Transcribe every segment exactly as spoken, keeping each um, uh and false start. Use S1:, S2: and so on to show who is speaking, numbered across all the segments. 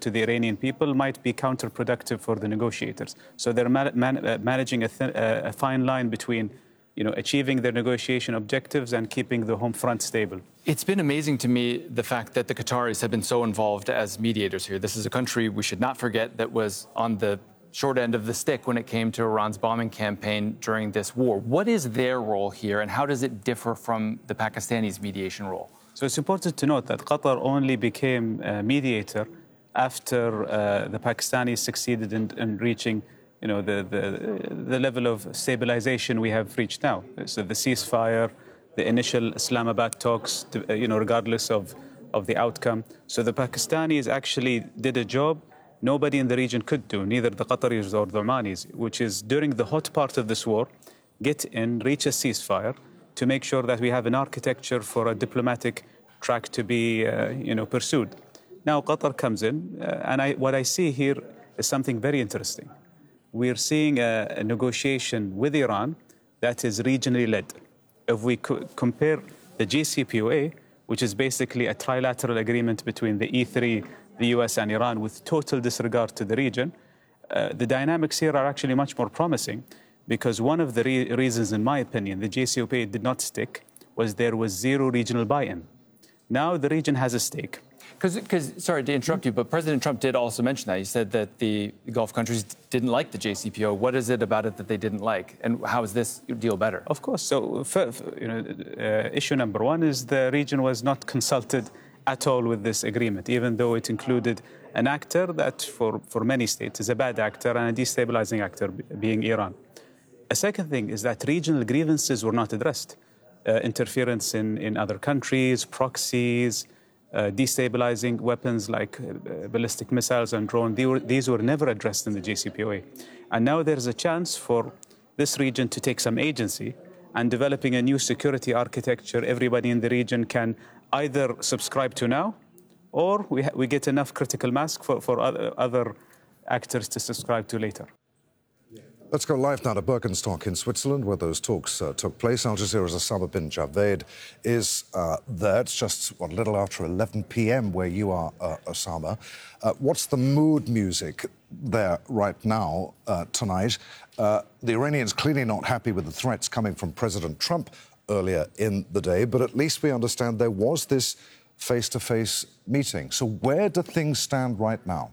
S1: to the Iranian people might be counterproductive for the negotiators. So they're man man uh, managing a, th a fine line between, you know, achieving their negotiation objectives and keeping the home front stable.
S2: It's been amazing to me the fact that the Qataris have been so involved as mediators here. This is a country we should not forget that was on the short end of the stick when it came to Iran's bombing campaign during this war. What is their role here, and how does it differ from the Pakistanis' mediation role?
S1: So it's important to note that Qatar only became a mediator after uh, the Pakistanis succeeded in, in reaching, you know, the, the, the level of stabilization we have reached now. So the ceasefire, the initial Islamabad talks, to, uh, you know, regardless of, of the outcome. So the Pakistanis actually did a job nobody in the region could do, neither the Qataris or the Omanis, which is during the hot part of this war, get in, reach a ceasefire to make sure that we have an architecture for a diplomatic track to be, uh, you know, pursued. Now Qatar comes in, uh, and I, what I see here is something very interesting. We're seeing a, a negotiation with Iran that is regionally led. If we co compare the J C P O A, which is basically a trilateral agreement between the E three, the U S and Iran with total disregard to the region, uh, the dynamics here are actually much more promising, because one of the re reasons, in my opinion, the J C P O A did not stick was there was zero regional buy-in. Now the region has a stake.
S2: Because, sorry to interrupt you, but President Trump did also mention that. He said that the Gulf countries didn't like the J C P O. What is it about it that they didn't like? And how is this deal better?
S1: Of course. So, for, for, you know, uh, issue number one is the region was not consulted at all with this agreement, even though it included an actor that for, for many states is a bad actor and a destabilizing actor, being Iran. A second thing is that regional grievances were not addressed. Uh, interference in, in other countries, proxies, Uh, destabilizing weapons like uh, ballistic missiles and drones, they were, these were never addressed in the J C P O A. And now there's a chance for this region to take some agency, and developing a new security architecture everybody in the region can either subscribe to now, or we, we get enough critical mass for, for other, other actors to subscribe to later.
S3: Let's go live now to Birkenstock in Switzerland, where those talks uh, took place. Al Jazeera's Osama bin Javed is uh, there. It's just, what, a little after eleven p m where you are, uh, Osama. Uh, what's the mood music there right now, uh, tonight? Uh, the Iranians clearly not happy with the threats coming from President Trump earlier in the day, but at least we understand there was this face-to-face meeting. So where do things stand right now?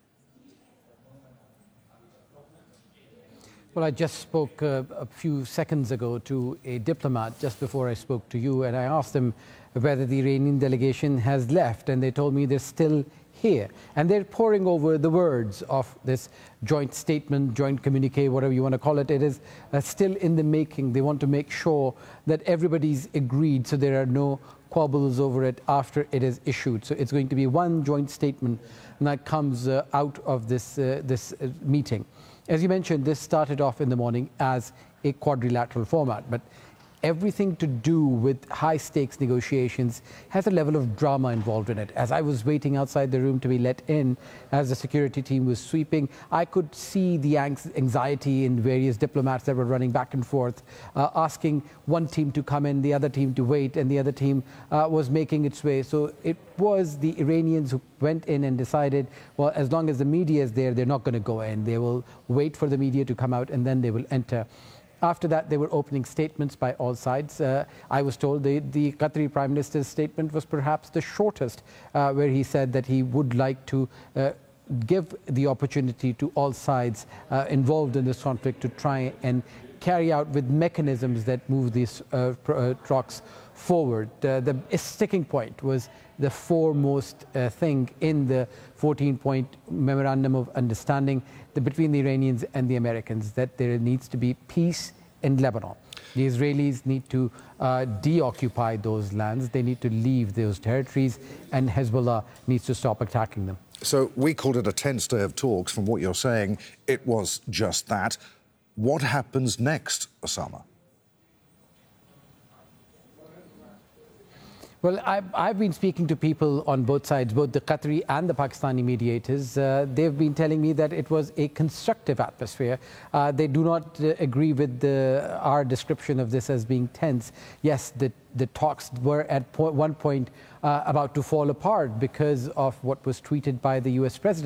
S4: Well, I just spoke uh, a few seconds ago to a diplomat just before I spoke to you, and I asked them whether the Iranian delegation has left, and they told me they're still here. And they're poring over the words of this joint statement, joint communique, whatever you want to call it. It is uh, still in the making. They want to make sure that everybody's agreed, so there are no quabbles over it after it is issued. So it's going to be one joint statement that comes uh, out of this, uh, this uh, meeting. As you mentioned, this started off in the morning as a quadrilateral format, but everything to do with high-stakes negotiations has a level of drama involved in it. As I was waiting outside the room to be let in, as the security team was sweeping, I could see the anxiety in various diplomats that were running back and forth, uh, asking one team to come in, the other team to wait, and the other team uh, was making its way. So it was the Iranians who went in and decided, well, as long as the media is there, they're not going to go in. They will wait for the media to come out, and then they will enter. After that, there were opening statements by all sides. Uh, I was told the, the Qatari Prime Minister's statement was perhaps the shortest, uh, where he said that he would like to uh, give the opportunity to all sides uh, involved in this conflict to try and carry out with mechanisms that move these uh, uh, talks forward. Uh, the sticking point was the foremost uh, thing in the fourteen-point memorandum of understanding the, between the Iranians and the Americans, that there needs to be peace in Lebanon. The Israelis need to uh, deoccupy those lands. They need to leave those territories, and Hezbollah needs to stop attacking them.
S3: So we called it a tense day of talks. From what you're saying, it was just that. What happens next, Osama?
S4: Well, I've, I've been speaking to people on both sides, both the Qatari and the Pakistani mediators. Uh, they've been telling me that it was a constructive atmosphere. Uh, they do not uh, agree with the, our description of this as being tense. Yes, the, the talks were at po one point uh, about to fall apart because of what was tweeted by the U S president.